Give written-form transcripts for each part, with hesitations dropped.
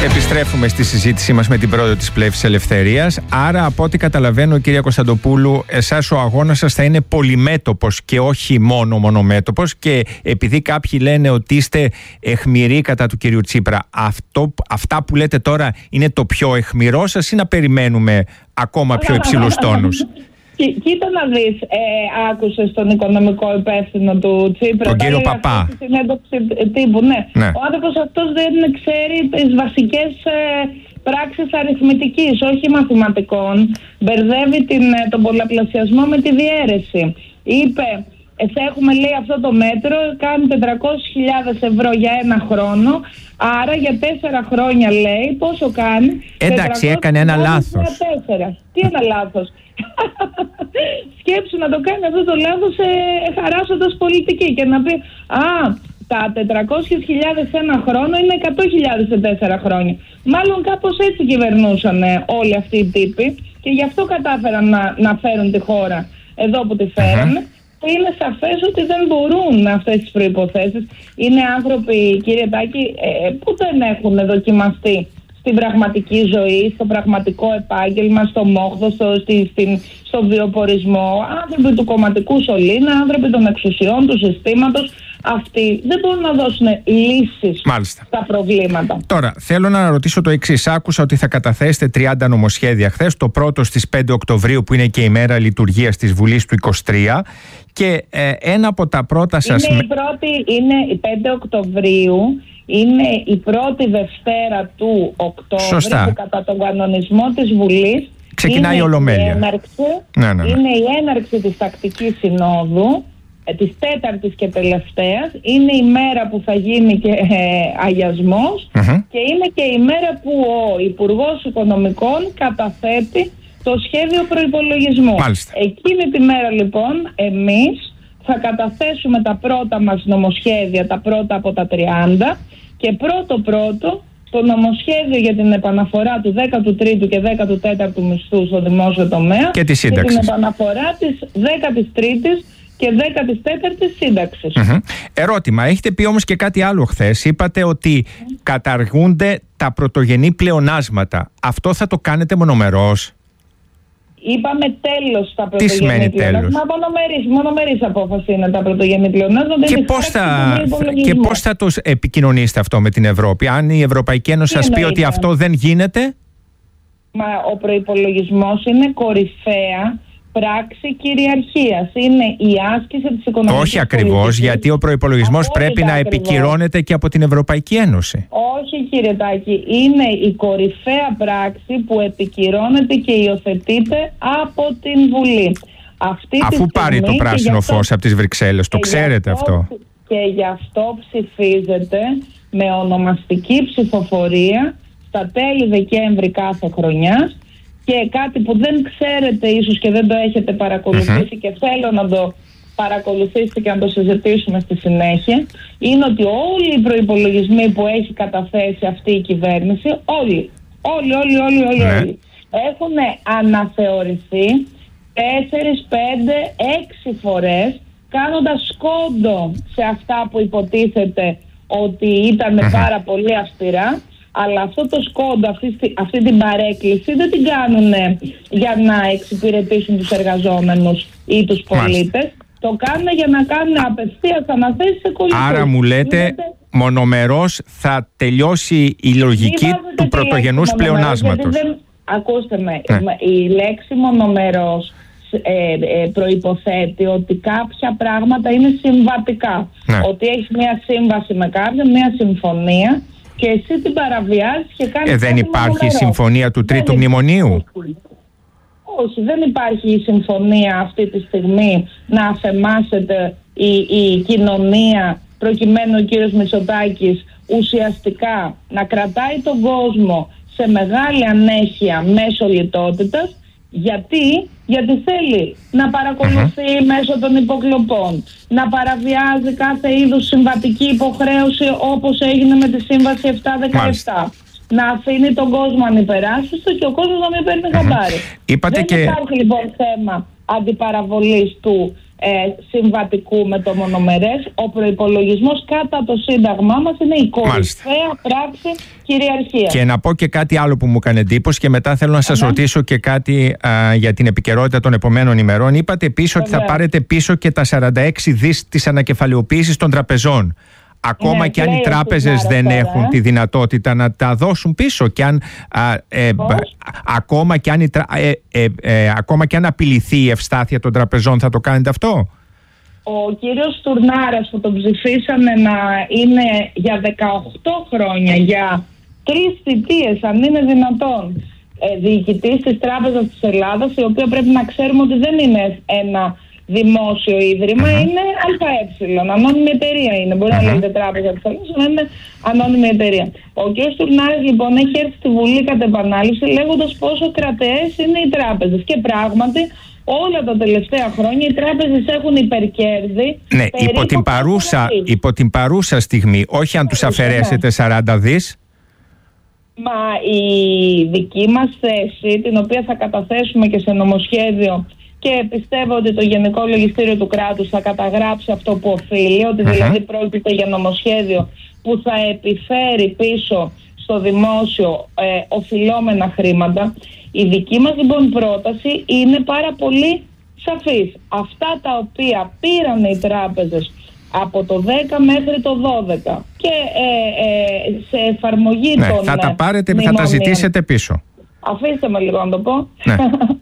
Επιστρέφουμε στη συζήτησή μας με την πρόεδρο της Πλεύσης Ελευθερίας. Άρα, από ό,τι καταλαβαίνω, κυρία Κωνσταντοπούλου, εσάς ο αγώνας σας θα είναι πολυμέτωπος και όχι μόνο μονομέτωπος. Και επειδή κάποιοι λένε ότι είστε αιχμηροί κατά του κυρίου Τσίπρα, αυτά που λέτε τώρα είναι το πιο αιχμηρό σας ή να περιμένουμε ακόμα πιο υψηλούς τόνους? Κοίτα να δεις, άκουσες τον οικονομικό υπεύθυνο του Τσίπρα, τον κύριο Παπά. Τύπου, ναι. Ο άνθρωπος αυτός δεν ξέρει τις βασικές πράξεις αριθμητικής, όχι μαθηματικών. Μπερδεύει τον πολλαπλασιασμό με τη διαίρεση. Είπε, θα έχουμε, λέει, αυτό το μέτρο, κάνει 400.000 ευρώ για ένα χρόνο, άρα για 4 χρόνια, λέει, πόσο κάνει? Εντάξει, έκανε ένα λάθος. Τι ένα λάθος? Σκέψου να το κάνει αυτό το λάθος χαράσσοντας πολιτική και να πει τα 400.000 σε ένα χρόνο είναι 100.000 σε 4 χρόνια. Μάλλον κάπως έτσι κυβερνούσαν όλοι αυτοί οι τύποι και γι' αυτό κατάφεραν να φέρουν τη χώρα εδώ που τη φέρανε. Είναι σαφές ότι δεν μπορούν αυτές τις προϋποθέσεις. Είναι άνθρωποι, κύριε Τάκη, που δεν έχουν δοκιμαστεί στην πραγματική ζωή, στο πραγματικό επάγγελμα, στο μόχθο, στο βιοπορισμό. Άνθρωποι του κομματικού σωλήνα, άνθρωποι των εξουσιών, του συστήματος. Αυτοί δεν μπορούν να δώσουν λύσεις στα προβλήματα. Τώρα, θέλω να ρωτήσω το εξής. Άκουσα ότι θα καταθέσετε 30 νομοσχέδια χθες. Το πρώτο στις 5 Οκτωβρίου, που είναι και η μέρα λειτουργίας της Βουλής του 23. Και ένα από τα πρώτα σας... Είναι η 5 Οκτωβρίου. Είναι η πρώτη Δευτέρα του Οκτώβρη. Σωστά. Που κατά τον κανονισμό της Βουλής ξεκινάει η Ολομέλεια. Είναι η έναρξη της τακτικής συνόδου, της τέταρτης και τελευταίας. Είναι η μέρα που θα γίνει και αγιασμός και είναι και η μέρα που ο Υπουργός Οικονομικών καταθέτει το σχέδιο προϋπολογισμού. Εκείνη τη μέρα, λοιπόν, εμείς θα καταθέσουμε τα πρώτα μας νομοσχέδια, τα πρώτα από τα 30, και πρώτο το νομοσχέδιο για την επαναφορά του 13ου και 14ου μισθού στο δημόσιο τομέα και την επαναφορά της 13ης και 14ης σύνταξης. Ερώτημα, έχετε πει όμως και κάτι άλλο χθες. Είπατε ότι καταργούνται τα πρωτογενή πλεονάσματα. Αυτό θα το κάνετε μονομερός? Είπαμε τέλος τα πρωτογενή. Τι σημαίνει τέλος? Μονομερής απόφαση είναι τα πρωτογενή πλεονάσματα. Και πώς θα το επικοινωνήσετε αυτό με την Ευρώπη? Αν η Ευρωπαϊκή Ένωση σας πει ότι αυτό δεν γίνεται? Ο προϋπολογισμός είναι κορυφαία πράξη κυριαρχίας. Είναι η άσκηση της οικονομικής. Όχι ακριβώς, γιατί ο προϋπολογισμός πρέπει να επικυρώνεται και από την Ευρωπαϊκή Ένωση. Όχι, κύριε Τάκη, είναι η κορυφαία πράξη που επικυρώνεται και υιοθετείται από την Βουλή. Αφού πάρει το πράσινο φως από τις Βρυξέλλες, το ξέρετε αυτό. Και γι' αυτό ψηφίζεται με ονομαστική ψηφοφορία στα τέλη Δεκέμβρη κάθε χρονιάς. Και κάτι που δεν ξέρετε ίσως και δεν το έχετε παρακολουθήσει και θέλω να το παρακολουθήσετε και να το συζητήσουμε στη συνέχεια, είναι ότι όλοι οι προϋπολογισμοί που έχει καταθέσει αυτή η κυβέρνηση, όλοι έχουν αναθεωρηθεί 4, 5, 6 φορές, κάνοντας σκόντο σε αυτά που υποτίθεται ότι ήταν πάρα πολύ αυστηρά. Αλλά αυτό το σκόντο, αυτή την παρέκκληση δεν την κάνουν για να εξυπηρετήσουν τους εργαζόμενους ή τους πολίτες. Το κάνουν για να κάνουν απευθείας αναθέσεις σε κολλητούς. Άρα μου λέτε μονομερός θα τελειώσει η λογική του πρωτογενούς πλεονάσματος. Ακούστε με, η λέξη μονομερός προϋποθέτει ότι κάποια πράγματα είναι συμβατικά. Ότι έχεις μια σύμβαση με κάποιον, μια συμφωνία, και εσύ την παραβιάζεις και κάνεις. Δεν υπάρχει η συμφωνία του Τρίτου Μνημονίου? Όχι, δεν υπάρχει η συμφωνία αυτή τη στιγμή να αφεμάσεται η κοινωνία, προκειμένου ο κύριος Μητσοτάκης ουσιαστικά να κρατάει τον κόσμο σε μεγάλη ανέχεια μέσω λιτότητας. Γιατί θέλει να παρακολουθεί μέσω των υποκλοπών, να παραβιάζει κάθε είδους συμβατική υποχρέωση, όπως έγινε με τη Σύμβαση 717. Να αφήνει τον κόσμο ανυπεράσπιστο και ο κόσμος να μην παίρνει χαμπάρι. Δεν υπάρχει λοιπόν θέμα αντιπαραβολής του συμβατικού με το μονομερές. Ο προϋπολογισμός κατά το Σύνταγμά μας είναι η κορυφαία πράξη κυριαρχίας. Και να πω και κάτι άλλο που μου έκανε εντύπωση και μετά θέλω να σας ρωτήσω και κάτι για την επικαιρότητα των επομένων ημερών. Είπατε επίσης ότι θα πάρετε πίσω και τα 46 δις της ανακεφαλαιοποίησης των τραπεζών. Ακόμα και αν οι τράπεζες δεν έχουν τη δυνατότητα να τα δώσουν πίσω και αν, ακόμα και αν απειληθεί η ευστάθεια των τραπεζών, θα το κάνετε αυτό? Ο κύριος Στουρνάρας που τον ψηφίσανε να είναι για 18 χρόνια, για 3 θητείες αν είναι δυνατόν, διοικητής της Τράπεζας της Ελλάδας, η οποία πρέπει να ξέρουμε ότι δεν είναι ένα δημόσιο ίδρυμα, είναι ΑΕ, ανώνυμη εταιρεία είναι. Μπορεί να λέγεται Τράπεζα της Ελλάδας, αλλά είναι ανώνυμη εταιρεία. Ο κ. Στουρνάρης λοιπόν έχει έρθει στη Βουλή κατ' επανάληψη λέγοντας πόσο κρατεές είναι οι τράπεζες. Και πράγματι όλα τα τελευταία χρόνια οι τράπεζες έχουν υπερκέρδη. Ναι, υπό την παρούσα στιγμή, όχι αν τους αφαιρέσετε 40 δις. Μα η δική μας θέση, την οποία θα καταθέσουμε και σε νομοσχέδιο, και πιστεύω ότι το Γενικό Λογιστήριο του Κράτους θα καταγράψει αυτό που οφείλει, ότι δηλαδή πρόκειται για νομοσχέδιο που θα επιφέρει πίσω στο δημόσιο οφειλόμενα χρήματα. Η δική μας λοιπόν πρόταση είναι πάρα πολύ σαφής. Αυτά τα οποία πήραν οι τράπεζες από το 10 μέχρι το 12 και σε εφαρμογή των θα τα πάρετε, θα τα ζητήσετε πίσω. Αφήστε με λίγο να το πω. Ναι.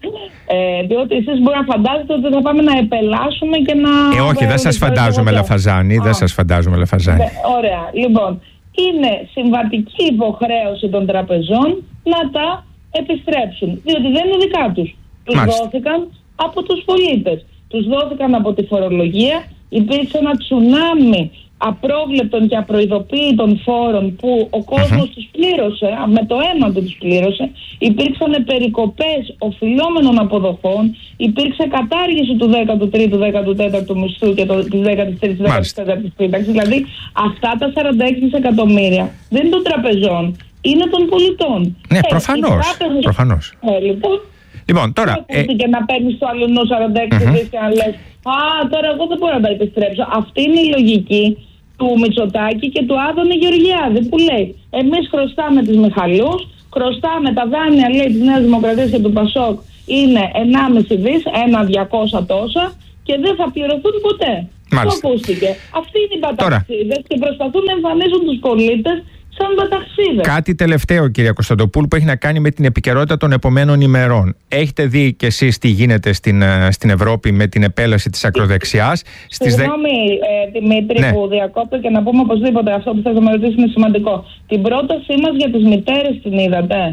Διότι εσείς μπορεί να φαντάζετε ότι θα πάμε να επελάσουμε και να... όχι, δεν σας φαντάζομαι Λαφαζάνη. Δεν σας φαντάζομαι Λαφαζάνη. Ωραία. Λοιπόν, είναι συμβατική υποχρέωση των τραπεζών να τα επιστρέψουν. Διότι δεν είναι δικά τους. Τους δόθηκαν από τους πολίτες. Τους δόθηκαν από τη φορολογία. Υπήρξε ένα τσουνάμι απρόβλεπτων και απροειδοποίητων φόρων που ο κόσμος τους πλήρωσε, με το αίμα του τους πλήρωσε. Υπήρξαν περικοπές οφειλόμενων αποδοχών, υπήρξε κατάργηση του 13ου, 14ου μισθού και της 13ης, 14ης σύνταξης. Δηλαδή αυτά τα 46 δισεκατομμύρια δεν είναι των τραπεζών, είναι των πολιτών. Ναι, προφανώς. Λοιπόν, τώρα. Και να παίρνει το αλλού 46 δις και να λες τώρα εγώ δεν μπορώ να τα επιστρέψω. Αυτή είναι η λογική του Μητσοτάκη και του Άδωνη Γεωργιάδη που λέει εμείς χρωστάμε τις Μιχαλούς, χρωστάμε τα δάνεια λέει της Νέας Δημοκρατίας και του Πασόκ είναι 1,5 δις, 1,200 τόσα και δεν θα πληρωθούν ποτέ. Αυτό ακούστηκε. Αυτοί είναι οι παταξίδες και προσπαθούν να εμφανίζουν τους πολίτες σαν παταξίδες. Κάτι τελευταίο, κυρία Κωνσταντοπούλου, που έχει να κάνει με την επικαιρότητα των επομένων ημερών. Έχετε δει κι εσείς τι γίνεται στην Ευρώπη με την επέλαση της ακροδεξιάς. Συγγνώμη, Δημήτρη, που διακόπτω και να πούμε οπωσδήποτε αυτό που θες να με ρωτήσεις είναι σημαντικό. Την πρότασή μας για τις μητέρες την είδατε?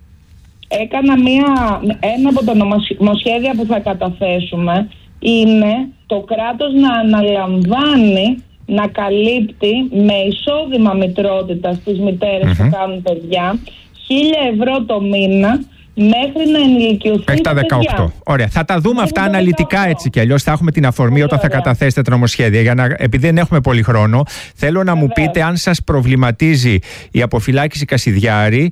Έκανα ένα από τα νομοσχέδια που θα καταθέσουμε είναι το κράτος να αναλαμβάνει να καλύπτει με εισόδημα μητρότητα στις μητέρες που κάνουν παιδιά 1.000 ευρώ το μήνα μέχρι να ενηλικιωθεί. Μέχρι τα 18. Ωραία. Θα τα δούμε αυτά αναλυτικά έτσι κι αλλιώς. Θα έχουμε την αφορμή όταν θα καταθέσετε τα νομοσχέδια. Επειδή δεν έχουμε πολύ χρόνο, θέλω να μου πείτε αν σας προβληματίζει η αποφυλάκηση Κασιδιάρη,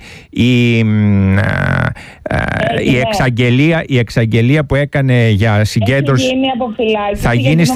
η εξαγγελία που έκανε για συγκέντρωση. Θα γίνει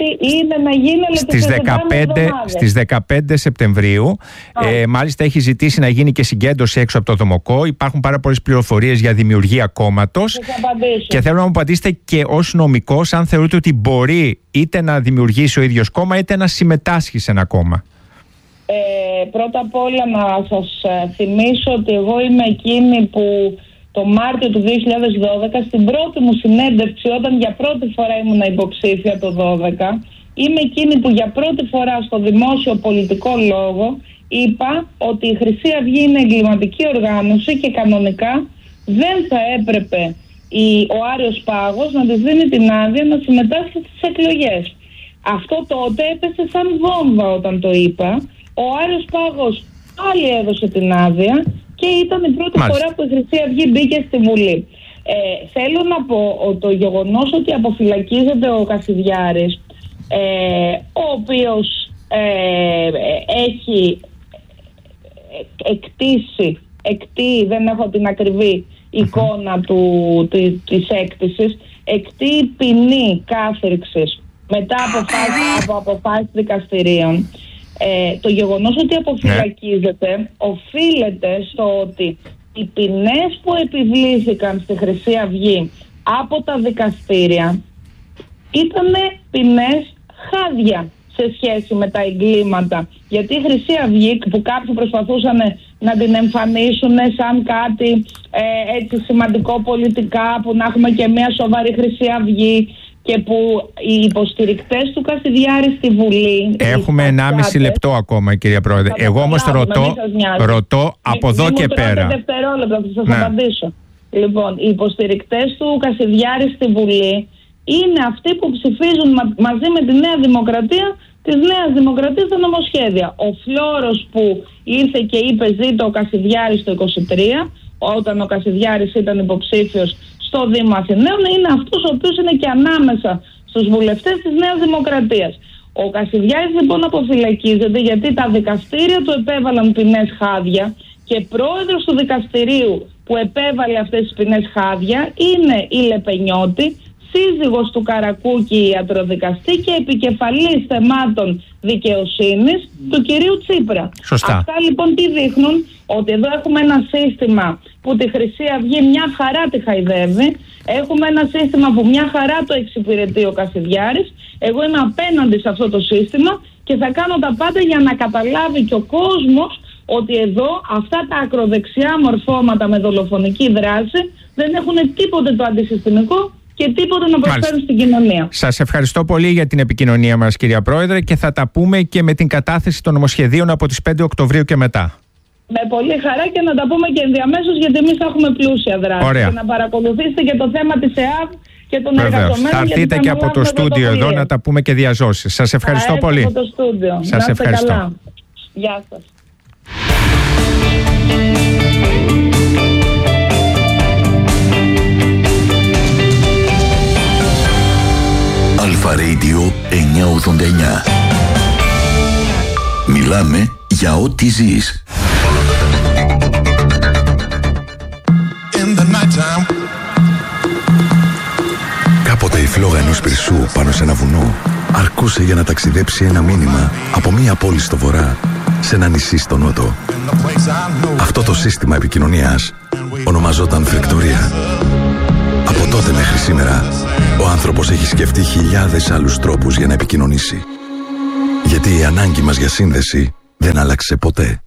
στις 15 Σεπτεμβρίου. Μάλιστα έχει ζητήσει να γίνει και συγκέντρωση έξω από το Δομοκό. Υπάρχουν πάρα πολλές πληροφορίες για δημιουργία κόμματος και θέλω να μου απαντήσετε και ως νομικός αν θεωρείτε ότι μπορεί είτε να δημιουργήσει ο ίδιος κόμμα είτε να συμμετάσχει σε ένα κόμμα. Πρώτα απ' όλα να σας θυμίσω ότι εγώ είμαι εκείνη που το Μάρτιο του 2012 στην πρώτη μου συνέντευξη, όταν για πρώτη φορά ήμουν υποψήφια το 2012, είμαι εκείνη που για πρώτη φορά στο δημόσιο πολιτικό λόγο είπα ότι η Χρυσή Αυγή είναι εγκληματική οργάνωση και κανονικά δεν θα έπρεπε ο Άριος Πάγος να της δίνει την άδεια να συμμετάσχει στις εκλογές. Αυτό τότε έπεσε σαν βόμβα όταν το είπα. Ο Άριος Πάγος πάλι έδωσε την άδεια και ήταν η πρώτη φορά που η Χρυσή Αυγή μπήκε στη Βουλή. Θέλω να πω ότι το γεγονός ότι αποφυλακίζεται ο Κασιδιάρης, ο οποίος έχει δεν έχω την ακριβή εικόνα της έκτησης, εκτεί ποινή κάθριξης μετά από αποφάσεις δικαστηρίων. Το γεγονός ότι αποφυλακίζεται οφείλεται στο ότι οι ποινές που επιβλήθηκαν στη Χρυσή Αυγή από τα δικαστήρια ήταν ποινές χάδια σε σχέση με τα εγκλήματα. Γιατί η Χρυσή Αυγή, που κάποιοι προσπαθούσαν να την εμφανίσουν σαν κάτι έτσι σημαντικό πολιτικά, που να έχουμε και μια σοβαρή Χρυσή Αυγή, και που οι υποστηρικτές του Κασιδιάρη στη Βουλή... Έχουμε 1,5 λεπτό ακόμα, κυρία Πρόεδρε. Εγώ όμως ρωτώ από εδώ και πέρα. Δευτερόλεπτα, θα σας απαντήσω. Λοιπόν, οι υποστηρικτές του Κασιδιάρη στη Βουλή είναι αυτοί που ψηφίζουν μαζί με τη Νέα Δημοκρατία της Νέας Δημοκρατίας τα νομοσχέδια. Ο Φλόρος που ήρθε και είπε ζήτω ο Κασιδιάρης το 23, όταν ο Κασιδιάρης ήταν υποψήφιος στο Δήμο Αθηναίων, είναι αυτός ο οποίος είναι και ανάμεσα στους βουλευτές της Νέας Δημοκρατίας. Ο Κασιδιάρης λοιπόν αποφυλακίζεται γιατί τα δικαστήρια του επέβαλαν ποινές χάδια και πρόεδρος του δικαστηρίου που επέβαλε αυτές τις ποινές χάδια είναι η Λεπενιώτη, σύζυγος του Καρακούκη ιατροδικαστή και επικεφαλής θεμάτων δικαιοσύνης του κυρίου Τσίπρα. Σωστά. Αυτά λοιπόν τι δείχνουν? Ότι εδώ έχουμε ένα σύστημα που τη Χρυσή Αυγή μια χαρά τη χαϊδεύει. Έχουμε ένα σύστημα που μια χαρά το εξυπηρετεί ο Κασιδιάρης. Εγώ είμαι απέναντι σε αυτό το σύστημα και θα κάνω τα πάντα για να καταλάβει και ο κόσμος ότι εδώ αυτά τα ακροδεξιά μορφώματα με δολοφονική δράση δεν έχουν τίποτε το αντισυστημικό και τίποτα να προσφέρουν στην κοινωνία. Σας ευχαριστώ πολύ για την επικοινωνία μας, κυρία Πρόεδρε, και θα τα πούμε και με την κατάθεση των νομοσχεδίων από τις 5 Οκτωβρίου και μετά. Με πολύ χαρά και να τα πούμε και ενδιαμέσως, γιατί εμείς θα έχουμε πλούσια δράση. Ωραία. Και να παρακολουθήσετε και το θέμα της ΕΑΒ και των εργαζομένων. Θα έρθείτε και από το στούντιο εδώ να τα πούμε και διαζώσεις. Σας ευχαριστώ πολύ. Από το στούντιο. Σας ευχαριστώ. Καλά. Γεια σας. Αλφα Radio 989. Μιλάμε για ό,τι ζεις. Κάποτε η φλόγα ενός πυρσού πάνω σε ένα βουνό αρκούσε για να ταξιδέψει ένα μήνυμα από μία πόλη στο βορρά σε ένα νησί στο νότο. Αυτό το σύστημα επικοινωνίας ονομαζόταν φλεκτορία. Από τότε μέχρι σήμερα ο άνθρωπος έχει σκεφτεί χιλιάδες άλλους τρόπους για να επικοινωνήσει. Γιατί η ανάγκη μας για σύνδεση δεν άλλαξε ποτέ.